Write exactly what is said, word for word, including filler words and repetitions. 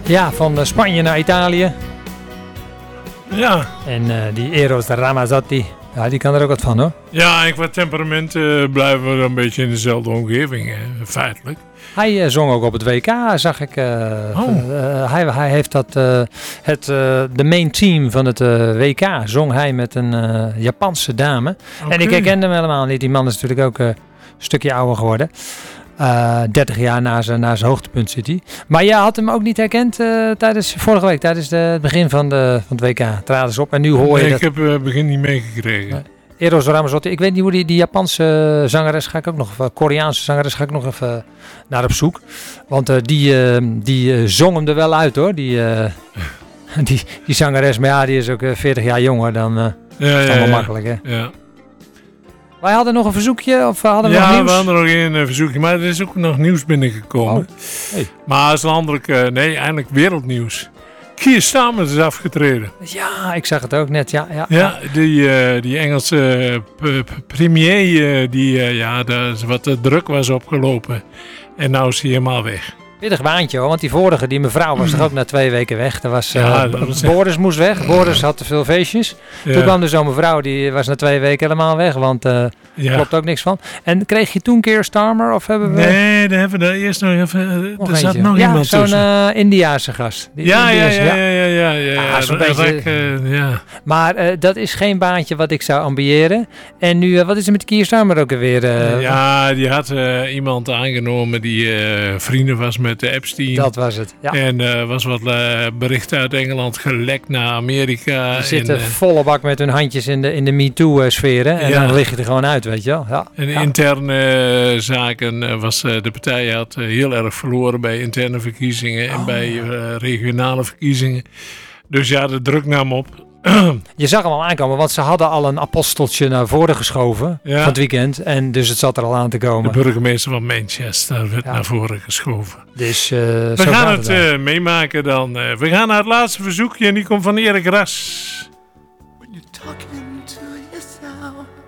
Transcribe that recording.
Ja, van Spanje naar Italië. Ja. En uh, die Eros Ramazzotti, ja, die kan er ook wat van hoor. Ja, en qua temperament uh, blijven we een beetje in dezelfde omgeving, hè, feitelijk. Hij uh, zong ook op het W K, zag ik. Uh, oh. uh, hij, hij heeft dat, uh, het, uh, de main team van het uh, W K zong hij met een uh, Japanse dame. Okay. En ik herkende hem helemaal niet. Die man is natuurlijk ook uh, een stukje ouder geworden. Uh, dertig jaar na zijn, na zijn hoogtepunt zit hij. Maar jij had hem ook niet herkend uh, tijdens vorige week, tijdens de, het begin van, de, van het W K. Traden ze op en nu hoor nee, je ik dat... heb het uh, begin niet meegekregen. Uh, Eros Ramazzotti, ik weet niet hoe die, die Japanse zangeres ga ik ook nog, of Koreaanse zangeres ga ik nog even naar op zoek. Want uh, die, uh, die uh, zong hem er wel uit hoor, die, uh, die, die zangeres. Maar ja, die is ook uh, veertig jaar jonger dan, uh, ja, is ja, allemaal ja, makkelijk hè. Ja. Wij hadden nog een verzoekje, of hadden we ja, nog nieuws? Ja, we hadden nog een uh, verzoekje, maar er is ook nog nieuws binnengekomen. Oh. Hey. Maar het is landelijk, uh, nee, eindelijk wereldnieuws. Keir Starmer is afgetreden. Ja, ik zag het ook net, ja. Ja, ja die, uh, die Engelse uh, p- p- premier, uh, die uh, ja, daar wat de druk was opgelopen. En nou is hij helemaal weg. Pittig baantje hoor, want die vorige, die mevrouw was toch ook na twee weken weg. Er was, uh, ja, B- was Boris echt... moest weg, Boris had te veel feestjes. Ja. Toen kwam er zo'n mevrouw, die was na twee weken helemaal weg, want uh, ja. klopt ook niks van. En kreeg je toen Keir Starmer of hebben we... Nee, daar hebben we er eerst nog even, nog er zat eentje. nog ja, iemand zo'n tussen. Uh, Indiaanse gast. Die Ja, ja, Indiaanse, ja, ja, ja, ja, ja, ja, ja, zo'n ja, beetje, ik, uh, ja. Maar uh, dat is geen baantje wat ik zou ambiëren. En nu, uh, wat is er met Keir Starmer ook alweer? Uh, ja, die had uh, iemand aangenomen die uh, vrienden was met de Epstein. Dat was het, ja. En er uh, was wat uh, berichten uit Engeland gelekt naar Amerika. Die zitten en, uh, volle bak met hun handjes in de, in de MeToo-sfeer. En ja. dan lig je er gewoon uit, weet je wel. Ja. En ja. interne uh, zaken uh, was uh, de partij had uh, heel erg verloren bij interne verkiezingen en oh. bij uh, regionale verkiezingen. Dus ja, de druk nam op. Je zag hem al aankomen, want ze hadden al een aposteltje naar voren geschoven ja. van het weekend. En dus het zat er al aan te komen. De burgemeester van Manchester werd ja. naar voren geschoven. Dus, uh, we zo gaan het, het uh, meemaken dan. Uh, we gaan naar het laatste verzoekje en die komt van Erik Ras. When you're talking to yourself.